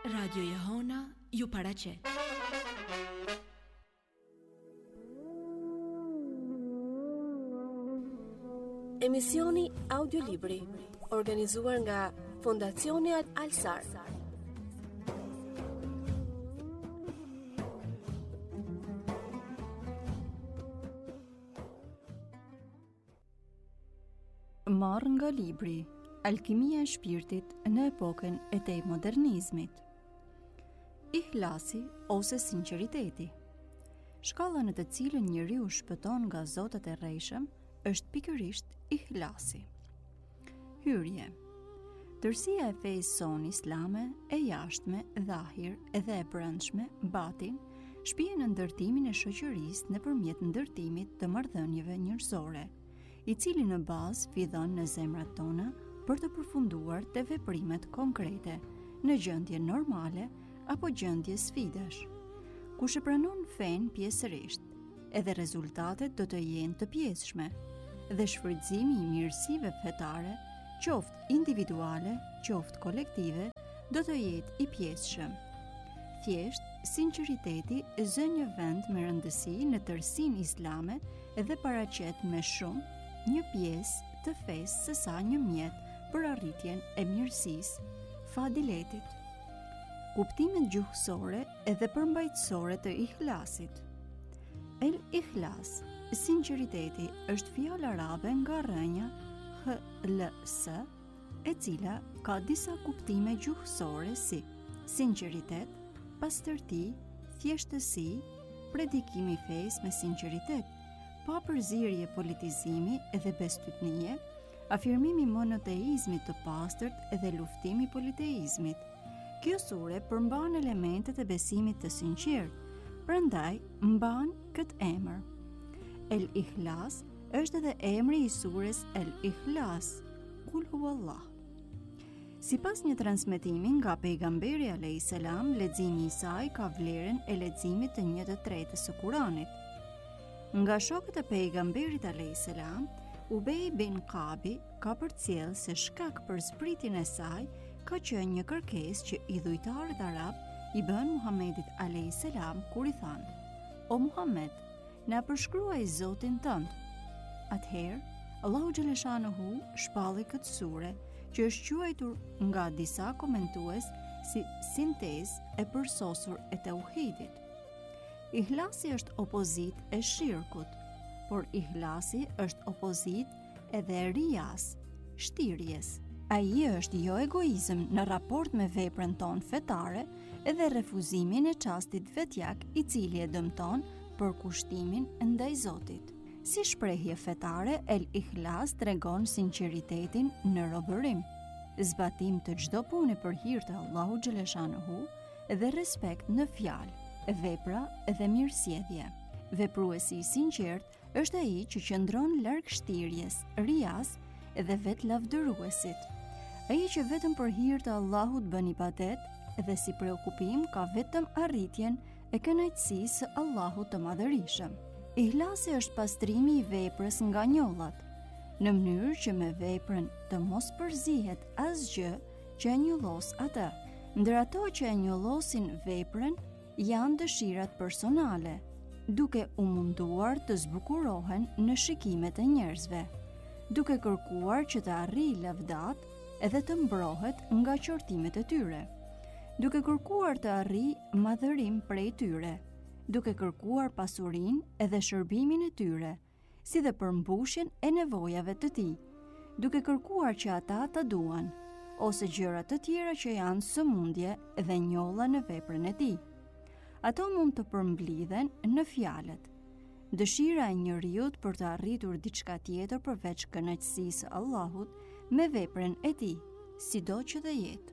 Radio Jehona ju paraqet. Emisioni audiolibri organizuar nga Fondacioni Al-Sar. Marrë nga libri Alkimia e shpirtit në epokën e tej modernizmit. Ihlasi ose sinqeriteti. Shkalla në të cilën njeriu shpëton nga zotat e rrejshëm është pikërisht ihlasi. Hyrje. Tërësia e fesë sonë islame, e jashtme, dhahir edhe e brendshme, batin, shpihen në ndërtimin e shoqërisë nëpërmjet ndërtimit të marrëdhënieve njerëzore, i cili në bazë fillon në zemrat tona për të përfunduar te veprimet konkrete, në gjendje normale apo gjendje sfidash. Kush e pranon fen pjesërisht, edhe rezultatet do të jenë të pjesshme, dhe shfrytëzimi i mirësive fetare, qoftë individuale, qoftë kolektive, do të jetë i pjesshëm. Thjesht, sinqeriteti zë një vend me rëndësi në tërësinë islame dhe paraqet me shumë një pjesë të fesë se sa një mjet për arritjen e mirësisë, fadiletit. Kuptimet gjuhësore edhe përmbajtësore të ihlasit. El-ihlas, sinqeriteti, është fjalë arabe nga rrënja HLS, e cila ka disa kuptime gjuhësore si sinqeritet, pastërti, thjeshtësi, predikimi i fesë me sinqeritet, pa përzierje politizimi edhe bestytnie, afirmimi monoteizmit të pastërt edhe luftimi politeizmit. Kjo sure përmban elementet e besimit të sinqert, prandaj mban këtë emër. El-Ihlas është edhe emri i sures El-Ihlas, Kul huwallah. Sipas një transmetimi nga pejgamberi a.s., leximi i saj ka vlerën e leximit të 1/3 së Kuranit. Nga shokët e pejgamberit a.s., Ubej bin Kabi ka përcjell se shkak për zbritjen e saj ka qenë një kërkesë që idhujtarët arab i bën Muhamedit a.s. kur i thanë: "O Muhammed, na përshkruaj Zotin tënd." Atëherë, Allahu xhaleshanuhu shpalli këtë sure, që është quajtur nga disa komentues si sintezë e përsosur e tauhidit. Ihlasi është opozit e shirkut, por ihlasi është opozit edhe e rijas, shtirjes. Ai është jo egoizëm në raport me veprën tonë fetare edhe refuzimin e çastit vetjak i cili e dëmton për kushtimin ndaj Zotit. Si shprehje fetare, el-ihlas tregon sinqeritetin në robërim, zbatim të çdo pune për hir të Allahu xhaleshanuhu dhe respekt në fjalë, vepra dhe mirësjellje. Vepruesi i sinqert është ai që qëndron larg shtirjes, rias dhe vet lavdëruesit. Ai që vetëm për hir të Allahut bën ibadet dhe si preokupim ka vetëm arritjen e kënaqësisë së Allahut të Madhërisëm. Ihlasi është pastrimi i veprës nga njollat, në mënyrë që me veprën të mos përzihet asgjë që e njollos atë, ndër ato që e njollosin veprën janë dëshirat personale, duke u munduar të zbukurohen në shikimet e njerëzve, duke kërkuar që të arrijë lavdat edhe të mbrohet nga qortimet e tyre, duke kërkuar të arrijë madhërim prej tyre, duke kërkuar pasurinë edhe shërbimin e tyre, si dhe përmbushjen e nevojave të tij, duke kërkuar që ata ta duan, ose gjëra të tjera që janë sëmundje dhe njolla në veprën e tij. Ato mund të përmblidhen në fjalët: dëshira e njeriut për të arritur diçka tjetër përveç kënaqësisë së Allahut me veprën e tij, sido që dhe jetë.